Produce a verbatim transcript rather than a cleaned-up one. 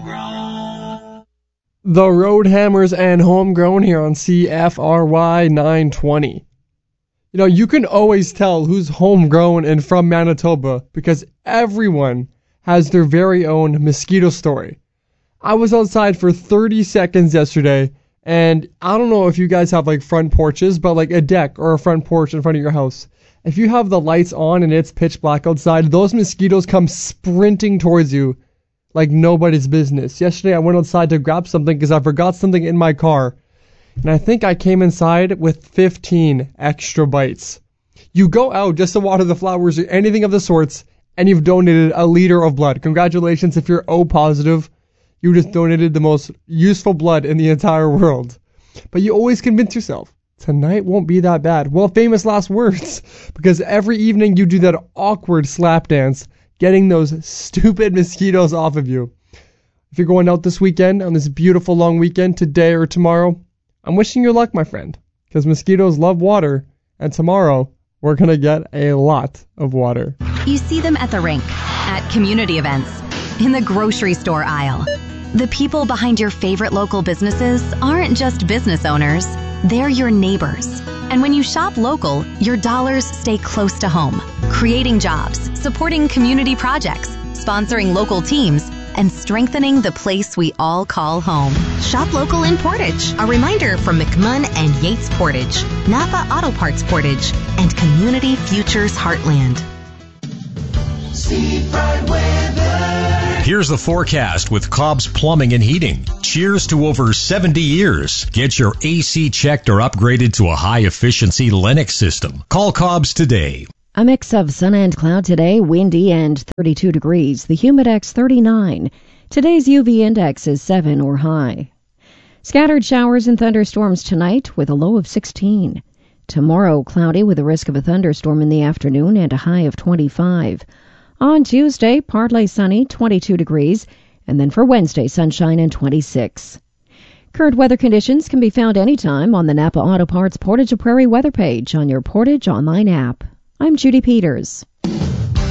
Homegrown. The Road Hammers and Homegrown here on C F R Y nine twenty. You know, you can always tell who's homegrown and from Manitoba because everyone has their very own mosquito story. I was outside for thirty seconds yesterday, and I don't know if you guys have like front porches, but like a deck or a front porch in front of your house. If you have the lights on and it's pitch black outside, those mosquitoes come sprinting towards you like nobody's business. Yesterday I went outside to grab something because I forgot something in my car, and I think I came inside with fifteen extra bites. You go out just to water the flowers or anything of the sorts, and you've donated a liter of blood. Congratulations if you're O positive. You just donated the most useful blood in the entire world. But you always convince yourself, tonight won't be that bad. Well, famous last words, because every evening you do that awkward slap dance, getting those stupid mosquitoes off of you. If you're going out this weekend, on this beautiful long weekend, today or tomorrow, I'm wishing you luck, my friend, because mosquitoes love water, and tomorrow we're going to get a lot of water. You see them at the rink, at community events, in the grocery store aisle. The people behind your favorite local businesses aren't just business owners, they're your neighbors. And when you shop local, your dollars stay close to home, creating jobs, supporting community projects, sponsoring local teams, and strengthening the place we all call home. Shop local in Portage. A reminder from McMunn and Yates Portage, Napa Auto Parts Portage, and Community Futures Heartland. Seafront weather. Here's the forecast with Cobb's Plumbing and Heating. Cheers to over seventy years. Get your A C checked or upgraded to a high-efficiency Lennox system. Call Cobb's today. A mix of sun and cloud today, windy and thirty-two degrees. The humidex thirty-nine. Today's U V index is seven or high. Scattered showers and thunderstorms tonight with a low of sixteen. Tomorrow, cloudy with a risk of a thunderstorm in the afternoon and a high of twenty-five. On Tuesday, partly sunny, twenty-two degrees. And then for Wednesday, sunshine and twenty-six. Current weather conditions can be found anytime on the Napa Auto Parts Portage of Prairie weather page on your Portage online app. I'm Judy Peters.